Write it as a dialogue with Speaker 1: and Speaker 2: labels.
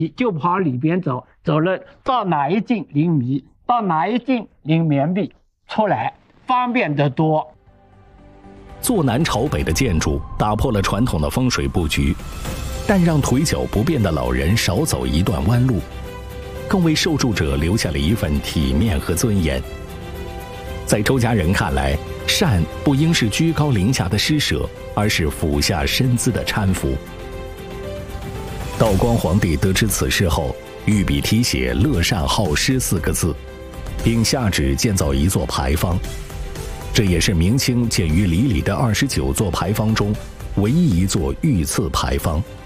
Speaker 1: 就跑里边走，走了到哪一进临糜，到哪一进临绵壁，出来方便得多。
Speaker 2: 坐南朝北的建筑打破了传统的风水布局，但让腿脚不便的老人少走一段弯路，更为受助者留下了一份体面和尊严。在周家人看来，善不应是居高临下的施舍，而是俯下身姿的搀扶。道光皇帝得知此事后，御笔题写“乐善好施”4个字，并下旨建造一座牌坊。这也是明清建于里里的29座牌坊中唯一一座御赐牌坊。